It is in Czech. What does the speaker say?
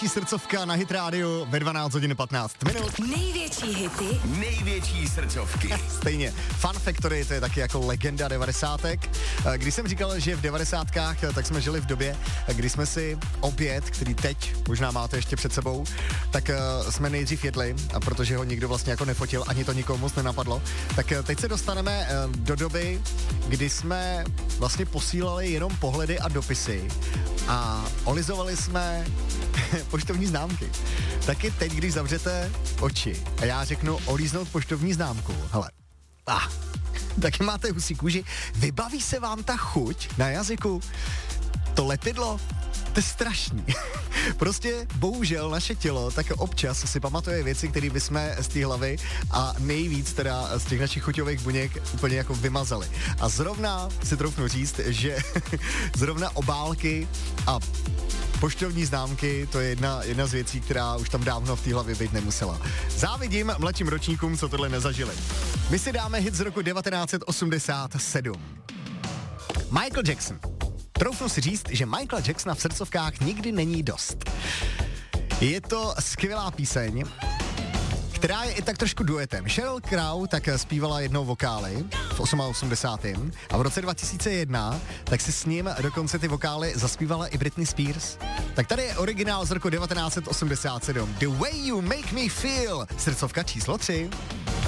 Srdcovka na Hit Radio ve 12 hodin 15 minut. Největší hity, největší srdcovky. Stejně. Fun Factory, to je taky jako legenda 90. Když jsem říkal, že v 90. tak jsme žili v době, kdy jsme si oběd, který teď možná máte ještě před sebou, tak jsme nejdřív jedli, a protože ho nikdo vlastně jako nefotil, ani to nikomu moc nenapadlo, tak teď se dostaneme do doby, kdy jsme vlastně posílali jenom pohledy a dopisy a olizovali jsme poštovní známky. Taky teď, když zavřete oči a já řeknu olíznout poštovní známku, hele, taky máte husí kůži, vybaví se vám ta chuť na jazyku, to lepidlo, to je strašný. Prostě bohužel naše tělo tak občas si pamatuje věci, které bychom z té hlavy a nejvíc teda z těch našich chuťových buněk úplně jako vymazali. A zrovna si troufnu říct, že zrovna obálky a poštovní známky, to je jedna z věcí, která už tam dávno v té hlavě být nemusela. Závidím mladším ročníkům, co tohle nezažili. My si dáme hit z roku 1987. Michael Jackson. Troufnu si říct, že Michaela Jacksona v srdcovkách nikdy není dost. Je to skvělá píseň, která je i tak trošku duetem. Sheryl Crow tak zpívala jednou vokály v 88. a v roce 2001 tak si s ním dokonce ty vokály zaspívala i Britney Spears. Tak tady je originál z roku 1987. The Way You Make Me Feel, srdcovka číslo 3.